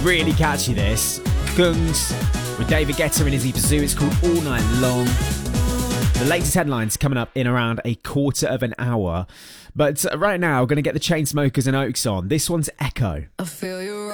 Really catchy, this. Gungs with David Guetta and Izzy Pazoo. It's called All Night Long. The latest headlines coming up in around a quarter of an hour. But right now, we're going to get the Chainsmokers and Oaks on. This one's Echo. I feel you